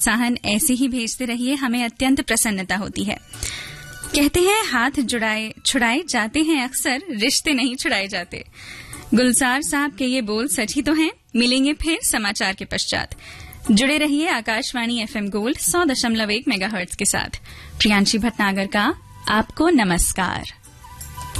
प्रोत्साहन ऐसे ही भेजते रहिए, हमें अत्यंत प्रसन्नता होती है। कहते हैं हाथ छुड़ाए जाते हैं, अक्सर रिश्ते नहीं छुड़ाए जाते। गुलजार साहब के ये बोल सच ही तो हैं। मिलेंगे फिर समाचार के पश्चात। जुड़े रहिए आकाशवाणी FM गोल्ड 100.1 मेगाहर्ट्ज के साथ। प्रियांशी भटनागर का आपको नमस्कार।